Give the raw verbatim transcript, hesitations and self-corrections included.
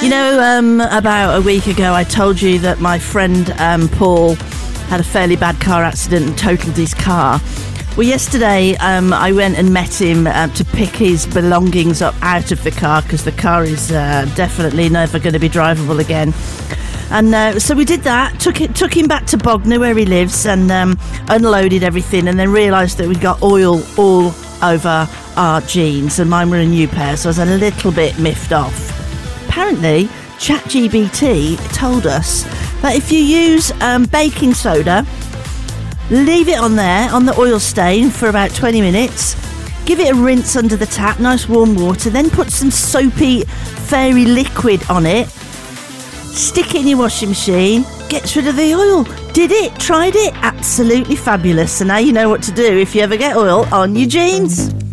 You know, um, about a week ago, I told you that my friend um, Paul had a fairly bad car accident and totaled his car. Well, yesterday um, I went and met him uh, to pick his belongings up out of the car because the car is uh, definitely never going to be drivable again. And uh, so we did that, took it, took him back to Bognor where he lives and um, unloaded everything, and then realised that we'd got oil all over our jeans, and mine were a new pair, so I was a little bit miffed off. Apparently, ChatGPT told us that if you use um, baking soda, leave it on there, on the oil stain for about twenty minutes, give it a rinse under the tap, nice warm water, then put some soapy fairy liquid on it, stick it in your washing machine, gets rid of the oil. Did it, tried it, absolutely fabulous. So now you know what to do if you ever get oil on your jeans.